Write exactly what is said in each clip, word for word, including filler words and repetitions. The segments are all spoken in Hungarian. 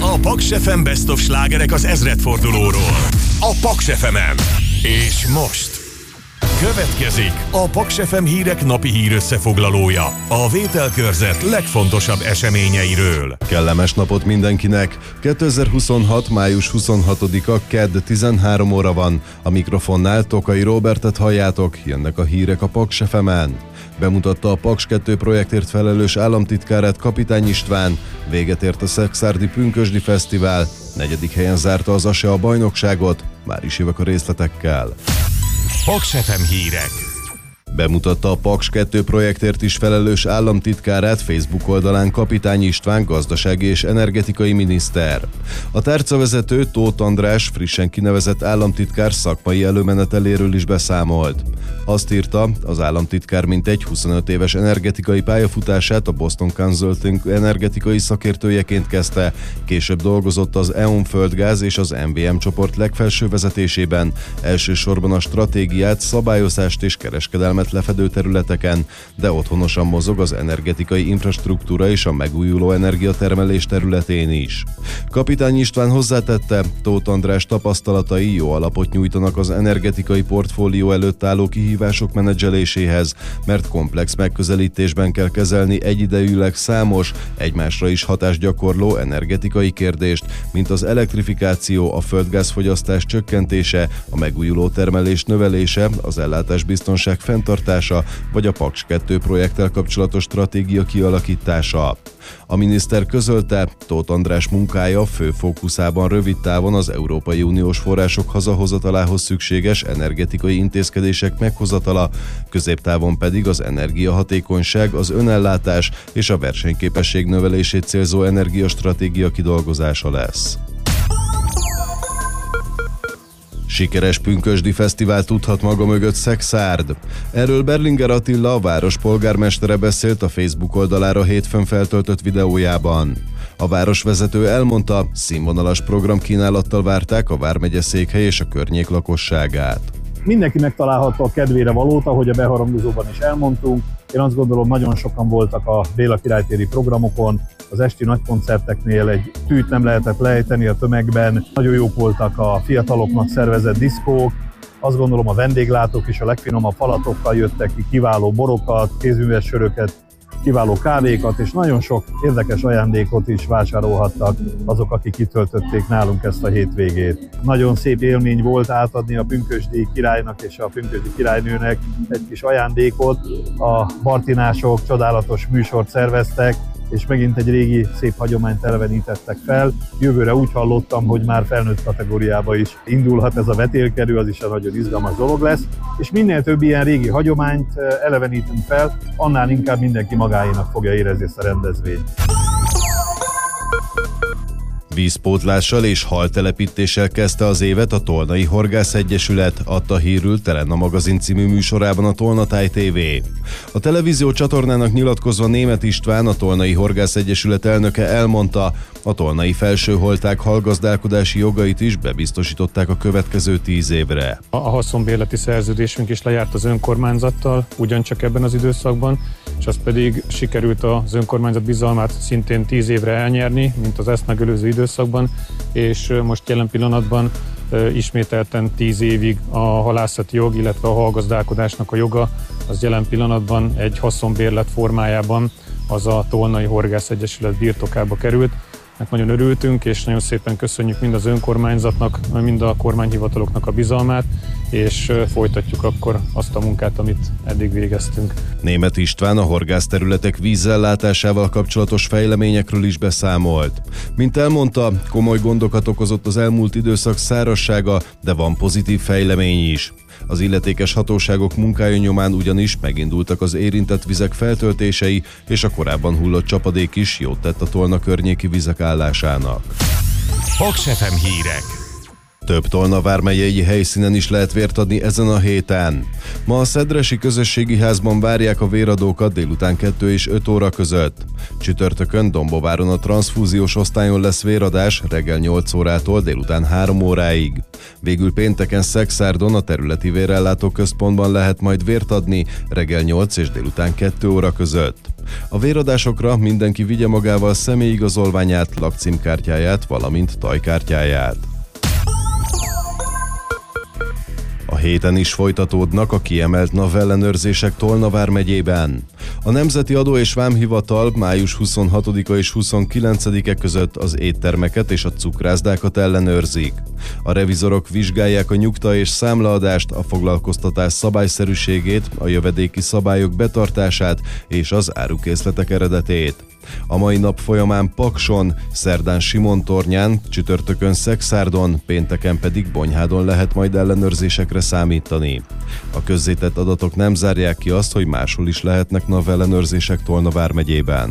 A Paks ef em Best of slágerek az ezredfordulóról. A Paks ef emen. És most következik a Paks ef em hírek napi hír összefoglalója. A vételkörzet legfontosabb eseményeiről. Kellemes napot mindenkinek! kétezer-huszonhat. május huszonhatodika, kedd, tizenhárom óra van. A mikrofonnál Tokai Róbertet halljátok, jönnek a hírek a Paks ef emen. Bemutatta a Paks kettő projektért felelős államtitkárát Kapitány István, véget ért a Szekszárdi Pünkösdi Fesztivál, negyedik helyen zárta az á es e a bajnokságot, már is jövök a részletekkel. Paks ef em hírek. Bemutatta a Paks kettő projektért is felelős államtitkárát Facebook oldalán Kapitány István gazdasági és energetikai miniszter. A tárcavezető Tóth András frissen kinevezett államtitkár szakmai előmeneteléről is beszámolt. Azt írta, az államtitkár mintegy huszonöt éves energetikai pályafutását a Boston Consulting energetikai szakértőjeként kezdte, később dolgozott az é o en Földgáz és az em vé em csoport legfelső vezetésében, elsősorban a stratégiát, szabályozást és kereskedelmet lefedő területeken, de otthonosan mozog az energetikai infrastruktúra és a megújuló energiatermelés területén is. Kapitány István hozzátette, Tóth András tapasztalatai jó alapot nyújtanak az energetikai portfólió előtt álló kihívások menedzseléséhez, mert komplex megközelítésben kell kezelni egyidejűleg számos, egymásra is hatást gyakorló energetikai kérdést, mint az elektrifikáció, a földgázfogyasztás csökkentése, a megújuló termelés növelése, az ellátásbiztonság fenntartása, vagy a Paks kettő projekttel kapcsolatos stratégia kialakítása. A miniszter közölte, Tóth András munkája fő fókuszában rövid távon az Európai Uniós források hazahozatalához szükséges energetikai intézkedések meghozatala, középtávon pedig az energiahatékonyság, az önellátás és a versenyképesség növelését célzó energiastratégia kidolgozása lesz. Sikeres Pünkösdi Fesztivál tudhat maga mögött Szekszárd. Erről Berlinger Attila, a város polgármestere beszélt a Facebook oldalára hétfőn feltöltött videójában. A városvezető elmondta, színvonalas programkínálattal várták a vármegye székhely és a környék lakosságát. Mindenki megtalálhatta a kedvére valót, ahogy a beharangozóban is elmondtunk. Én azt gondolom, nagyon sokan voltak a Béla királytéri programokon, az esti nagykoncerteknél egy tűt nem lehetett lejteni a tömegben, nagyon jók voltak a fiataloknak szervezett diszkók, azt gondolom a vendéglátók is a legfinomabb falatokkal jöttek ki, kiváló borokat, kézműves söröket, kiváló kávékat, és nagyon sok érdekes ajándékot is vásárolhattak azok, akik kitöltötték nálunk ezt a hétvégét. Nagyon szép élmény volt átadni a pünkösdi királynak és a pünkösdi királynőnek egy kis ajándékot. A bartinások csodálatos műsort szerveztek, és megint egy régi szép hagyományt elevenítettek fel. Jövőre úgy hallottam, hogy már felnőtt kategóriába is indulhat ez a vetélkedő, az is egy nagyon izgalmas dolog lesz. És minél több ilyen régi hagyományt elevenítünk fel, annál inkább mindenki magáénak fogja érezni ezt a rendezvényt. Vízpótlással és haltelepítéssel kezdte az évet a Tolnai Horgász Egyesület, adta hírül Telenna magazin című műsorában a Tolnatáj té vé. A televízió csatornának nyilatkozva Németh István, a Tolnai Horgász Egyesület elnöke elmondta, a tolnai felsőholták hallgazdálkodási jogait is bebiztosították a következő tíz évre. A haszonbérleti szerződésünk is lejárt az önkormányzattal, ugyancsak ebben az időszakban, és az pedig sikerült az önkormányzat bizalmát szintén tíz évre elnyerni, mint az ezt megelőző időszakban, és most jelen pillanatban ismételten tíz évig a halászati jog, illetve a hallgazdálkodásnak a joga, az jelen pillanatban egy haszonbérlet formájában az a Tolnai Horgász Egyesület birtokába került. Mert nagyon örültünk, és nagyon szépen köszönjük mind az önkormányzatnak, mind a kormányhivataloknak a bizalmát, és folytatjuk akkor azt a munkát, amit eddig végeztünk. Németh István a horgászterületek vízellátásával kapcsolatos fejleményekről is beszámolt. Mint elmondta, komoly gondokat okozott az elmúlt időszak szárazsága, de van pozitív fejlemény is. Az illetékes hatóságok munkája nyomán ugyanis megindultak az érintett vizek feltöltései, és a korábban hullott csapadék is jót tett a Tolna környéki vizek állásának. Paks ef em hírek. Több Tolna vármegyei helyszínen is lehet vért adni ezen a héten. Ma a Szedresi Közösségi Házban várják a véradókat délután kettő és öt óra között. Csütörtökön Dombováron a transzfúziós osztályon lesz véradás reggel nyolc órától délután három óráig. Végül pénteken Szekszárdon a területi vérellátó központban lehet majd vért adni reggel nyolc és délután kettő óra között. A véradásokra mindenki vigye magával személyigazolványát, lakcímkártyáját, valamint tajkártyáját. A héten is folytatódnak a kiemelt NAV ellenőrzések Tolna vármegyében. A Nemzeti Adó és Vámhivatal május huszonhatodika és huszonkilencedike között az éttermeket és a cukrászdákat ellenőrzik. A revizorok vizsgálják a nyugta és számlaadást, a foglalkoztatás szabályszerűségét, a jövedéki szabályok betartását és az árukészletek eredetét. A mai nap folyamán Pakson, szerdán Simontornyán, csütörtökön Szekszárdon, pénteken pedig Bonyhádon lehet majd ellenőrzésekre számítani. A közzétett adatok nem zárják ki azt, hogy máshol is lehetnek NAV ellenőrzések Tolna vármegyében.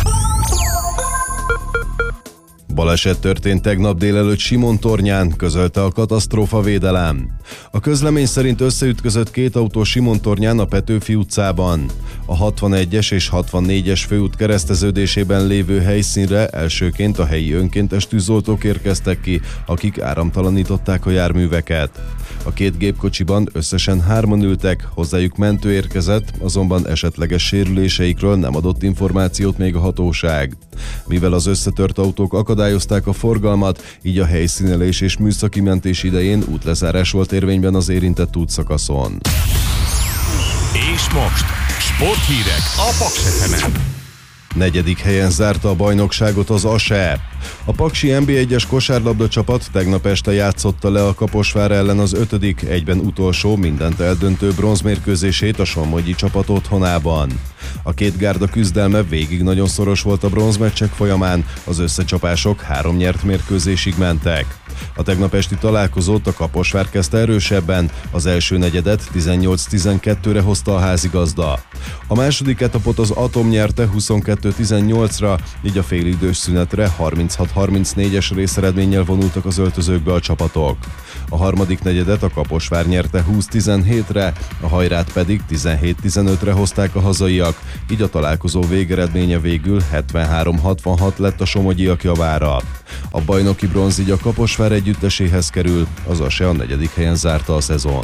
Baleset történt tegnap délelőtt Simontornyán, közölte a katasztrófavédelem. A közlemény szerint összeütközött két autó Simontornyán a Petőfi utcában. A hatvanegyes és hatvannégyes főút kereszteződésében lévő helyszínre elsőként a helyi önkéntes tűzoltók érkeztek ki, akik áramtalanították a járműveket. A két gépkocsiban összesen hárman ültek, hozzájuk mentő érkezett, azonban esetleges sérüléseikről nem adott információt még a hatóság. Mivel az összetört autók akadályozták a forgalmat, így a helyszínelés és műszaki mentés idején útlezárás volt érvényben az érintett útszakaszon. És most sporthírek a Paks ef emen. Negyedik helyen zárta a bajnokságot az á es e. A paksi en bé egyes kosárlabda csapat tegnap este játszotta le a Kaposvár ellen az ötödik, egyben utolsó, mindent eldöntő bronzmérkőzését a somogyi csapat otthonában. A két gárda küzdelme végig nagyon szoros volt a bronzmeccsek folyamán, az összecsapások három nyert mérkőzésig mentek. A tegnap esti találkozót a Kaposvár kezdte erősebben, az első negyedet tizennyolc tizenkettőre hozta a házigazda. A második etapot az Atom nyerte huszonkettő tizennyolcra, így a félidős szünetre harminchat harmincnégyes részeredménnyel vonultak az öltözőkbe a csapatok. A harmadik negyedet a Kaposvár nyerte húsz tizenhétre, a Hajrát pedig tizenhét tizenötre hozták a hazaiak, így a találkozó végeredménye végül hetvenhárom hatvanhat lett a somogyiak javára. A bajnoki bronz így a Kaposvár együtteséhez kerül, az á es e a negyedik helyen zárta a szezont.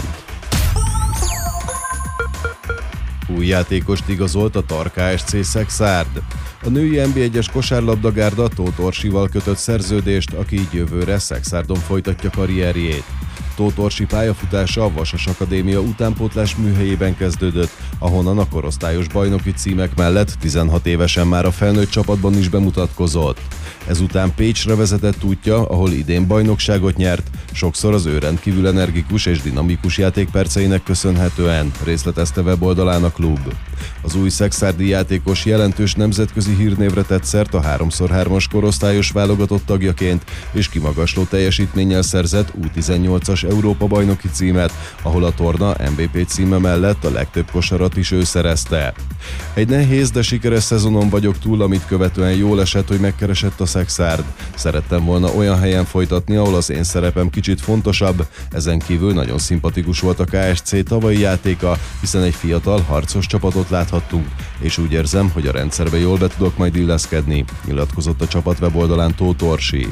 Új játékost igazolt a Tar ká es cé Szekszárd. A női en bé egyes kosárlabdagárda Tóth Orsival kötött szerződést, aki így jövőre Szekszárdon folytatja karrierjét. Tóth Orsi pályafutása a Vasas Akadémia utánpótlás műhelyében kezdődött, ahonnan a korosztályos bajnoki címek mellett tizenhat évesen már a felnőtt csapatban is bemutatkozott. Ezután Pécsre vezetett útja, ahol idén bajnokságot nyert, sokszor az ő rendkívül energikus és dinamikus játékperceinek köszönhetően, részletezte weboldalán a klub. Az új szekszárdi játékos jelentős nemzetközi hírnévre tett szert a három szor hármas korosztályos válogatott tagjaként, és kimagasló teljesítménnyel szerzett U tizennyolcas Európa-bajnoki címet, ahol a torna em bé pé címe mellett a legtöbb kosarat is ő szerezte. Egy nehéz, de sikeres szezonon vagyok túl, amit követően jól esett, hogy megkeresett a Szekszárd. Szerettem volna olyan helyen folytatni, ahol az én szerepem kicsit fontosabb, ezen kívül nagyon szimpatikus volt a ká es cé tavalyi játéka, hiszen egy fiatal, harcos csapatot láthattunk, és úgy érzem, hogy a rendszerbe jól be tudok majd illeszkedni, nyilatkozott a csapat weboldalán Tóth Orsi.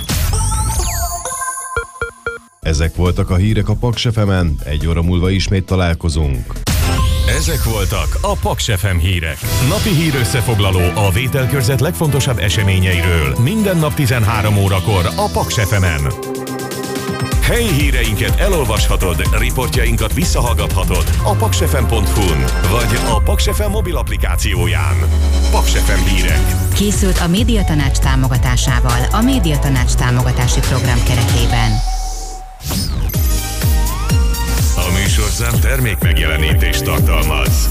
Ezek voltak a hírek a Paks ef emen, egy óra múlva ismét találkozunk. Ezek voltak a Paks ef em hírek. Napi hír összefoglaló a vételkörzet legfontosabb eseményeiről. Minden nap tizenhárom órakor a Paks ef emen. Helyi híreinket elolvashatod, riportjainkat visszahallgathatod a paksefem pont hu-n vagy a Paks ef em mobil applikációján. Paks ef em hírek. Készült a Médiatanács támogatásával a Médiatanács támogatási program keretében. A műsorszám termék megjelenítést tartalmaz.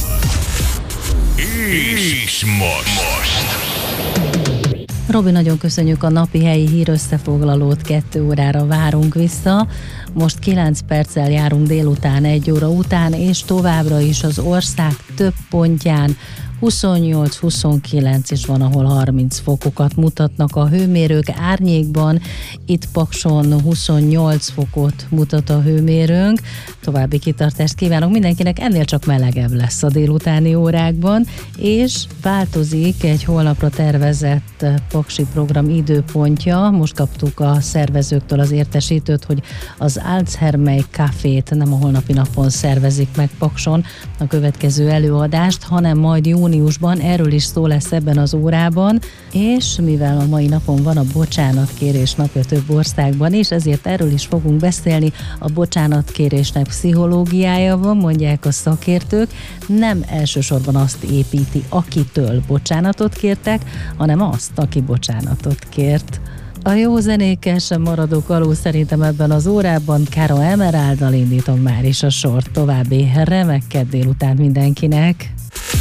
És most. most. Robi, nagyon köszönjük a napi helyi hír összefoglalót, kettő órára várunk vissza. Most kilenc perccel járunk délután egy óra után, és továbbra is az ország több pontján huszonnyolc huszonkilenc és van, ahol harminc fokokat mutatnak a hőmérők árnyékban. Itt Pakson huszonnyolc fokot mutat a hőmérőnk. További kitartást kívánok mindenkinek, ennél csak melegebb lesz a délutáni órákban, és változik egy holnapra tervezett paksi program időpontja. Most kaptuk a szervezőktől az értesítőt, hogy az Alzheimer Cafét nem a holnapi napon szervezik meg Pakson a következő előadást, hanem majd június júniusban, erről is szó lesz ebben az órában, és mivel a mai napon van a bocsánatkérés napja több országban is, ezért erről is fogunk beszélni. A bocsánatkérésnek pszichológiája van, mondják a szakértők, nem elsősorban azt építi, akitől bocsánatot kértek, hanem azt, aki bocsánatot kért. A jó zenékkel sem maradok alul szerintem ebben az órában. Caro Emeralddal indítom már is a sort. További remek kedd délután mindenkinek.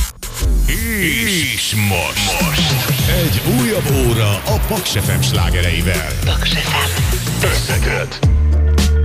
És most, most egy újabb óra a Paks ef em slágereivel. Paks ef em. Összeköt.